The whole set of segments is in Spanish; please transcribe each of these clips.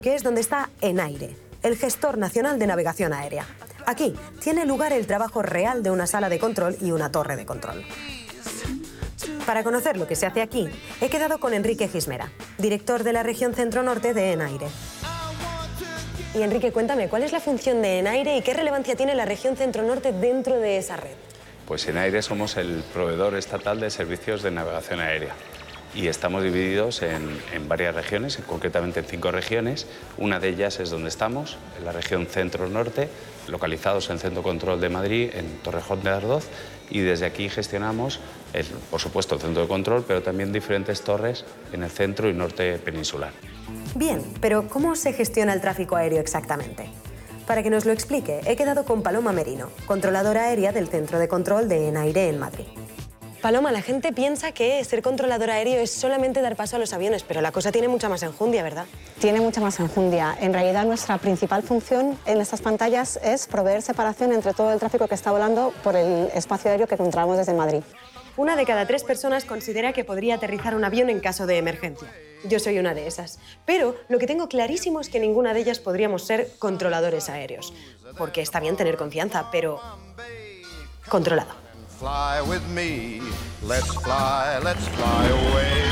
que es donde está ENAIRE, el gestor nacional de navegación aérea. Aquí tiene lugar el trabajo real de una sala de control y una torre de control. Para conocer lo que se hace aquí, he quedado con Enrique Gismera, director de la región centro-norte de ENAIRE. Y Enrique, cuéntame, ¿cuál es la función de ENAIRE y qué relevancia tiene la región centro-norte dentro de esa red? Pues ENAIRE somos el proveedor estatal de servicios de navegación aérea. Y estamos divididos en varias regiones, concretamente en 5 regiones. Una de ellas es donde estamos, en la región centro-norte, localizados en el Centro Control de Madrid, en Torrejón de Ardoz, y desde aquí gestionamos, por supuesto, el centro de control, pero también diferentes torres en el centro y norte peninsular. Bien, pero ¿cómo se gestiona el tráfico aéreo exactamente? Para que nos lo explique, he quedado con Paloma Merino, controladora aérea del Centro de Control de ENAIRE en Madrid. Paloma, la gente piensa que ser controlador aéreo es solamente dar paso a los aviones, pero la cosa tiene mucha más enjundia, ¿verdad? Tiene mucha más enjundia. En realidad, nuestra principal función en estas pantallas es proveer separación entre todo el tráfico que está volando por el espacio aéreo que controlamos desde Madrid. Una de cada 3 personas considera que podría aterrizar un avión en caso de emergencia. Yo soy una de esas. Pero lo que tengo clarísimo es que ninguna de ellas podríamos ser controladores aéreos. Porque está bien tener confianza, pero controlado. Fly with me, let's fly away.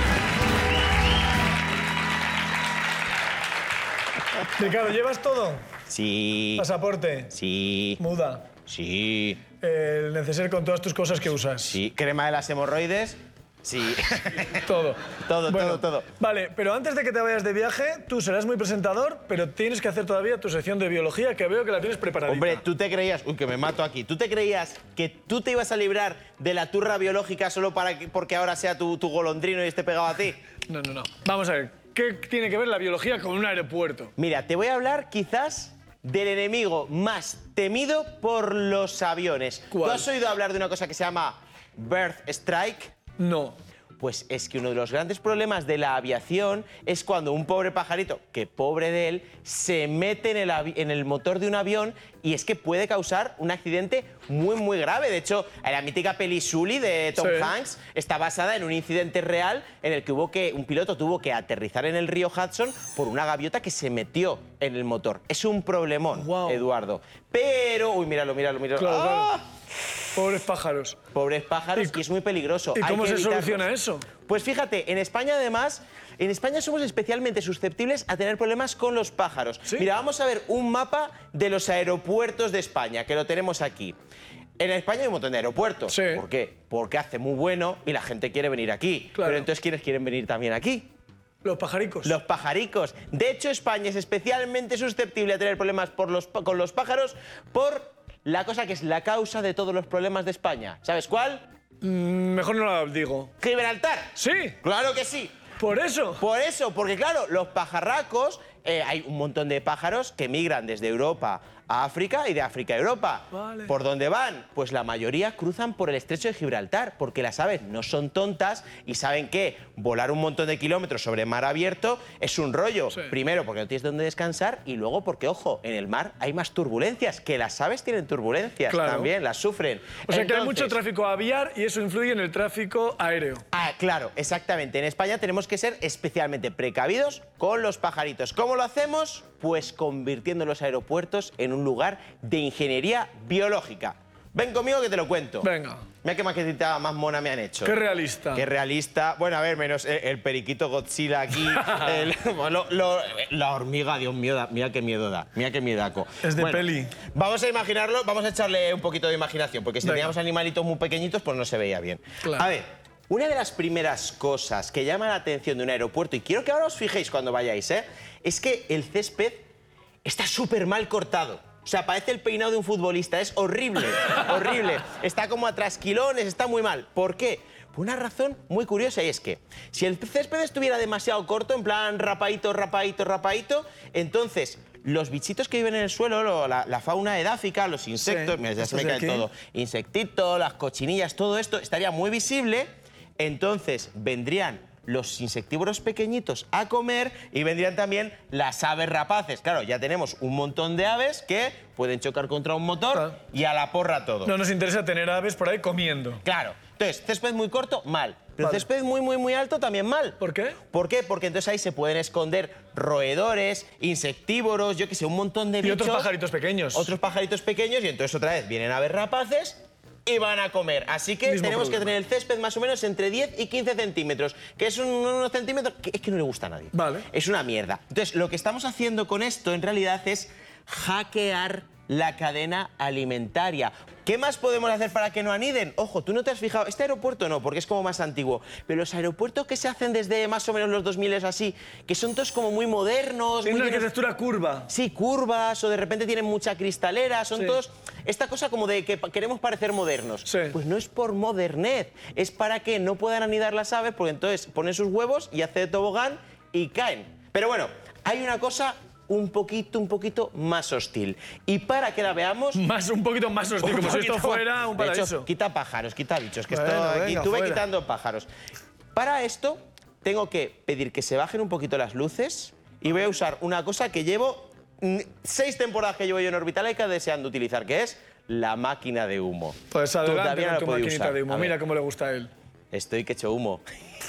Ricardo, ¿llevas todo? Sí. ¿Pasaporte? Sí. ¿Muda? Sí. El neceser con todas tus cosas que usas. Sí. ¿Crema de las hemorroides? Sí. Todo. Todo. Vale, pero antes de que te vayas de viaje, tú serás muy presentador, pero tienes que hacer todavía tu sección de biología, que veo que la tienes preparadita. Hombre, tú te creías... Uy, que me mato aquí. ¿Tú te creías que tú te ibas a librar de la turra biológica solo porque ahora sea tu golondrino y esté pegado a ti? No. Vamos a ver, ¿qué tiene que ver la biología con un aeropuerto? Mira, te voy a hablar quizás del enemigo más temido por los aviones. ¿Cuál? ¿Tú has oído hablar de una cosa que se llama Bird Strike? No. Pues es que uno de los grandes problemas de la aviación es cuando un pobre pajarito, que pobre de él, se mete en el motor de un avión y es que puede causar un accidente muy grave. De hecho, la mítica peli Sully de Tom Hanks está basada en un incidente real en el que un piloto tuvo que aterrizar en el río Hudson por una gaviota que se metió en el motor. Es un problemón, Eduardo. Pero... Uy, míralo. Claro. Pobres pájaros. Pobres pájaros, y es muy peligroso. ¿Y cómo se soluciona eso? Pues fíjate, en España además, somos especialmente susceptibles a tener problemas con los pájaros. ¿Sí? Mira, vamos a ver un mapa de los aeropuertos de España, que lo tenemos aquí. En España hay un montón de aeropuertos. Sí. ¿Por qué? Porque hace muy bueno y la gente quiere venir aquí. Claro. Pero entonces, ¿quiénes quieren venir también aquí? Los pajaricos. Los pajaricos. De hecho, España es especialmente susceptible a tener problemas con los pájaros por la cosa que es la causa de todos los problemas de España. ¿Sabes cuál? Mejor no lo digo. ¿Gibraltar? ¿Sí? ¡Claro que sí! ¿Por eso? Por eso, porque claro, los pajarracos, hay un montón de pájaros que migran desde Europa a África y de África a Europa. Vale. ¿Por dónde van? Pues la mayoría cruzan por el estrecho de Gibraltar, porque las aves no son tontas y saben que volar un montón de kilómetros sobre mar abierto es un rollo. Sí. Primero, porque no tienes dónde descansar y luego porque, ojo, en el mar hay más turbulencias, que las aves tienen turbulencias también, las sufren. O sea que hay mucho tráfico aviar y eso influye en el tráfico aéreo. Ah, claro, exactamente. En España tenemos que ser especialmente precavidos con los pajaritos. ¿Cómo lo hacemos? Pues convirtiendo los aeropuertos en un lugar de ingeniería biológica. Ven conmigo que te lo cuento. Venga. Mira qué maquetita más mona me han hecho. Qué realista. Qué realista. Bueno, a ver, menos el periquito Godzilla aquí. La hormiga, Dios mío, mira qué miedo da. Mira qué miedaco. Es de peli. Vamos a imaginarlo, vamos a echarle un poquito de imaginación, porque si teníamos animalitos muy pequeñitos, pues no se veía bien. Claro. A ver, una de las primeras cosas que llama la atención de un aeropuerto, y quiero que ahora os fijéis cuando vayáis, es que el césped está súper mal cortado. O sea, parece el peinado de un futbolista. Es horrible, horrible. Está como a trasquilones, está muy mal. ¿Por qué? Por una razón muy curiosa, y es que si el césped estuviera demasiado corto, en plan rapadito, entonces los bichitos que viven en el suelo, la fauna edáfica, los insectos, mira, ya se me cae todo, insectitos, las cochinillas, todo esto estaría muy visible. Entonces vendrían los insectívoros pequeñitos a comer y vendrían también las aves rapaces. Claro, ya tenemos un montón de aves que pueden chocar contra un motor y a la porra todo. No nos interesa tener aves por ahí comiendo. Claro. Entonces, césped muy corto, mal. Pero Vale. césped muy, muy, muy alto también mal. ¿Por qué? ¿Por qué? Porque entonces ahí se pueden esconder roedores, insectívoros, yo qué sé, un montón de Y bichos. otros pajaritos pequeños. Otros pajaritos pequeños y entonces otra vez vienen a ver rapaces y van a comer. Así que Mismo tenemos que problema. tener el césped más o menos entre 10 y 15 centímetros, que es unos centímetros que es que no le gusta a nadie. Vale. Es una mierda. Entonces, lo que estamos haciendo con esto en realidad es hackear la cadena alimentaria. ¿Qué más podemos hacer para que no aniden? Ojo, tú no te has fijado, este aeropuerto no, porque es como más antiguo, pero los aeropuertos que se hacen desde más o menos los 2000 es así, que son todos como muy modernos, Tiene muy una llenos- arquitectura curva. Sí, curvas, o de repente tienen mucha cristalera, son Sí. todos... Esta cosa como de que queremos parecer modernos. Sí. Pues no es por modernez, es para que no puedan anidar las aves, porque entonces ponen sus huevos y hace de tobogán y caen. Pero bueno, hay una cosa un poquito más hostil. Y para que la veamos... Un poquito más hostil, como si esto fuera un De hecho, paraíso. quita pájaros, quita bichos, que Bueno, esto aquí venga, tuve fuera. quitando pájaros. Para esto tengo que pedir que se bajen un poquito las luces y voy a usar una cosa que llevo 6 temporadas que llevo yo en Orbitaleca deseando utilizar, que es la máquina de humo. Pues adelante Todavía no con la tu he podido maquinita usar. de humo. A ver, Mira cómo le gusta a él. estoy que echo humo.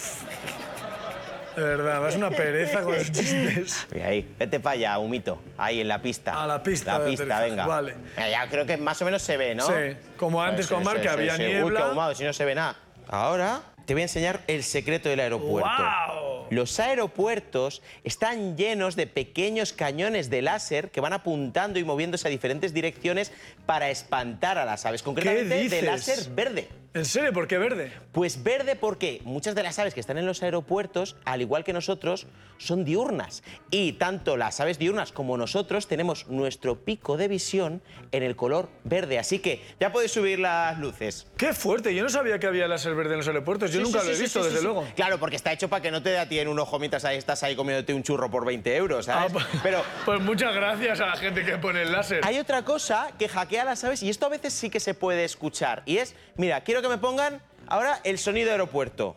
De verdad, es una pereza con los chistes. Mira ahí, vete para allá, humito. Ahí en la pista. A la pista La de pista, aterrizaje, venga. vale. Ya creo que más o menos se ve, ¿no? Sí, como antes con Marc, que había Uy, qué niebla. ahumado, si no se ve nada. Ahora te voy a enseñar el secreto del aeropuerto. ¡Guau! Los aeropuertos están llenos de pequeños cañones de láser que van apuntando y moviéndose a diferentes direcciones para espantar a las aves, concretamente de dices? láser verde. ¿En serio? ¿Por qué verde? Pues verde porque muchas de las aves que están en los aeropuertos, al igual que nosotros, son diurnas. Y tanto las aves diurnas como nosotros tenemos nuestro pico de visión en el color verde. Así que ya podéis subir las luces. ¡Qué fuerte! Yo no sabía que había láser verde en los aeropuertos. Yo Sí, nunca sí, lo he sí, visto, sí, desde sí. luego. Claro, porque está hecho para que no te dé a ti en un ojo mientras ahí estás ahí comiéndote un churro por 20 euros, ¿sabes? Pero pues muchas gracias a la gente que pone el láser. hay otra cosa que hackea las aves y esto a veces sí que se puede escuchar. Y es, mira, quiero que me pongan ahora el sonido de aeropuerto.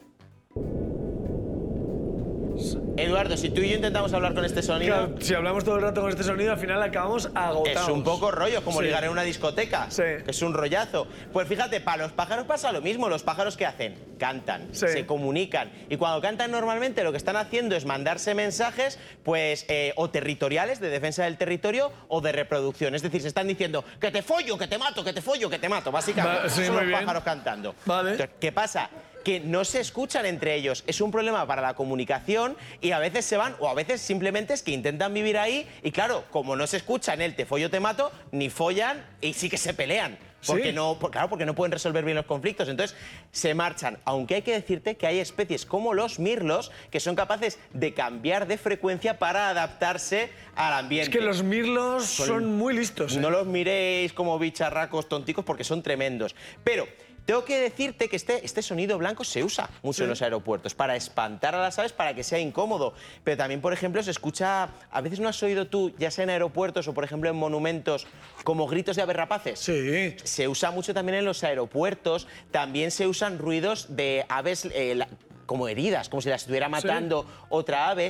Eduardo, si tú y yo intentamos hablar con este sonido... Claro, si hablamos todo el rato con este sonido, al final acabamos agotados. Es un poco rollo, como Sí. ligar en una discoteca. Sí. Es un rollazo. Pues fíjate, para los pájaros pasa lo mismo. Los pájaros, ¿qué hacen? Cantan, Sí. se comunican. Y cuando cantan normalmente lo que están haciendo es mandarse mensajes, pues, o territoriales, de defensa del territorio, o de reproducción. Es decir, se están diciendo que te follo, que te mato, que te follo, que te mato. Básicamente, Sí, son muy los bien. pájaros cantando. Vale. Entonces, ¿qué pasa? Que no se escuchan entre ellos. Es un problema para la comunicación y a veces se van o a veces simplemente es que intentan vivir ahí y claro, como no se escuchan el te follo, te mato, ni follan y sí que se pelean. Porque Sí. no, claro, porque no pueden resolver bien los conflictos. Entonces se marchan. Aunque hay que decirte que hay especies como los mirlos que son capaces de cambiar de frecuencia para adaptarse al ambiente. Es que los mirlos son muy listos. ¿eh? No los miréis como bicharracos tonticos porque son tremendos. Pero tengo que decirte que este sonido blanco se usa mucho en los aeropuertos para espantar a las aves, para que sea incómodo. Pero también, por ejemplo, se escucha... A veces no has oído tú, ya sea en aeropuertos o, por ejemplo, en monumentos, como gritos de aves rapaces. Sí. Se usa mucho también en los aeropuertos. También se usan ruidos de aves como heridas, como si las estuviera matando otra ave.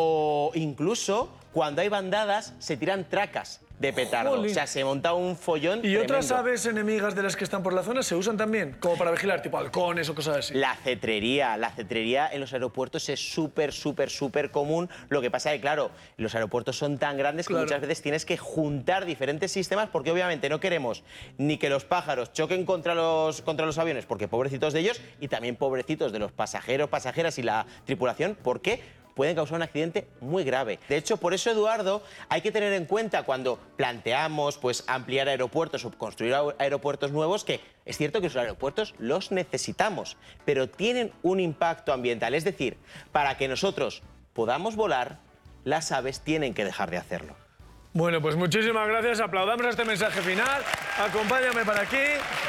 O incluso, cuando hay bandadas, se tiran tracas de petardo. Jolín. O sea, se monta un follón ¿Y otras tremendo. aves enemigas de las que están por la zona se usan también? Como para vigilar, tipo halcones o cosas así. La cetrería en los aeropuertos es súper común. Lo que pasa es que, claro, los aeropuertos son tan grandes que Claro. muchas veces tienes que juntar diferentes sistemas porque obviamente no queremos ni que los pájaros choquen contra los aviones, porque pobrecitos de ellos, y también pobrecitos de los pasajeros, pasajeras y la tripulación, porque pueden causar un accidente muy grave. De hecho, por eso, Eduardo, hay que tener en cuenta cuando planteamos pues, ampliar aeropuertos o construir aeropuertos nuevos que es cierto que los aeropuertos los necesitamos, pero tienen un impacto ambiental. Es decir, para que nosotros podamos volar, las aves tienen que dejar de hacerlo. Bueno, pues muchísimas gracias. Aplaudamos a este mensaje final. Acompáñame para aquí.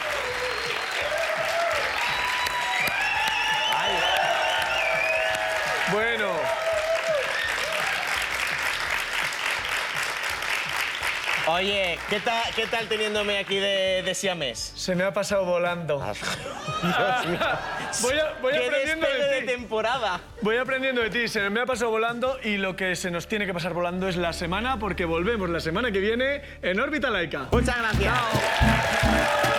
Bueno. Oye, ¿qué tal teniéndome aquí de siamés? Se me ha pasado volando. Voy ¡Qué aprendiendo despegue de de ti. temporada! Voy aprendiendo de ti. Se me ha pasado volando y lo que se nos tiene que pasar volando es la semana porque volvemos la semana que viene en Órbita Laica. Muchas gracias.